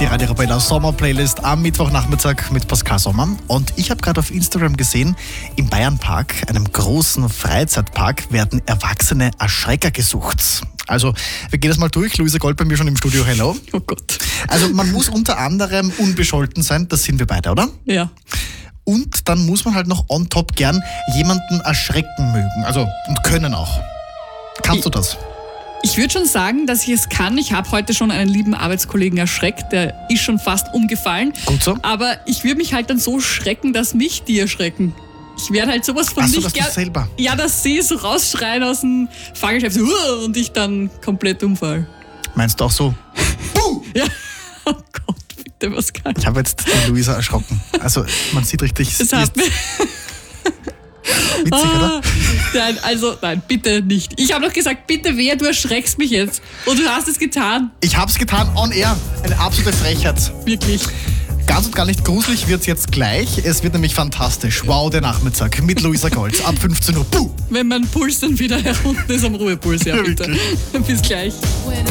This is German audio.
die Radio Arabella Sommer-Playlist am Mittwochnachmittag mit Pascal Sommer. Und ich habe gerade auf Instagram gesehen, im Bayernpark, einem großen Freizeitpark, werden erwachsene Erschrecker gesucht. Also, wir gehen das mal durch. Luisa Gold bei mir schon im Studio. Hello. Oh Gott. Also, man muss unter anderem unbescholten sein, das sind wir beide, oder? Ja. Und dann muss man halt noch on top gern jemanden erschrecken mögen. Also, und können auch. Kannst du das? Ich würde schon sagen, dass ich es kann. Ich habe heute schon einen lieben Arbeitskollegen erschreckt. Der ist schon fast umgefallen. Gut so. Aber ich würde mich halt dann so schrecken, dass mich die erschrecken. Ich werde halt sowas von Ach so, nicht dass du selber. Ja, dass sie so rausschreien aus dem Fahrgeschäft so, und ich dann komplett umfall. Meinst du auch so? Ja. Oh Gott, bitte, Pascal. Ich habe jetzt die Luisa erschrocken. Also, man sieht richtig, Das hat mir... witzig, oder? Nein, bitte nicht. Ich habe doch gesagt, bitte wer, du erschreckst mich jetzt. Und du hast es getan. Ich hab's getan, on air. Eine absolute Frechheit. Wirklich. Ganz und gar nicht gruselig wird's jetzt gleich. Es wird nämlich fantastisch. Wow, der Nachmittag mit Luisa Golz ab 15 Uhr. Puh. Wenn mein Puls dann wieder herunter ist am Ruhepuls, ja bitte. wirklich. Bis gleich.